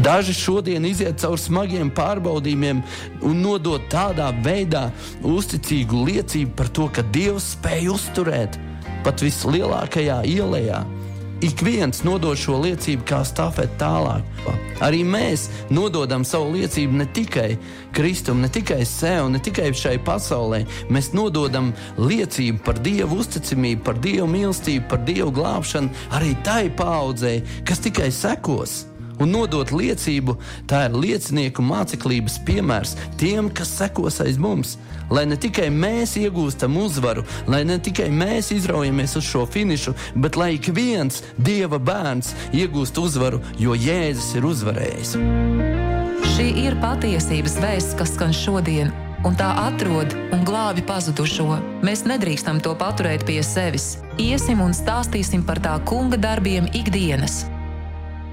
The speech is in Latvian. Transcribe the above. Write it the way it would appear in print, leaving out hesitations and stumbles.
Daži šodien iziet caur smagiem pārbaudījumiem un nodot tādā veidā uzticīgu liecību par to, ka Dievs spēj uzturēt pat vislielākajā ielejā. Ik viens nodod šo liecību kā stafeti tālāk. Arī mēs nododam savu liecību ne tikai Kristum, ne tikai sev, ne tikai šai pasaulē. Mēs nododam liecību par Dievu uzticamību, par Dievu mīlestību, par Dievu glābšanu arī tai paaudzei, kas tikai sekos. Un nodot liecību, tā ir liecinieku māceklības piemērs tiem, kas sekos aiz mums. Lai ne tikai mēs iegūstam uzvaru, lai ne tikai mēs izraujamies uz šo finišu, bet lai ik viens Dieva bērns iegūst uzvaru, jo Jēzus ir uzvarējis. Šī ir patiesības vēsts, kas skan šodien, un tā atrod un glābi pazudušo. Mēs nedrīkstam to paturēt pie sevis. Iesim un stāstīsim par tā kunga darbiem ikdienas.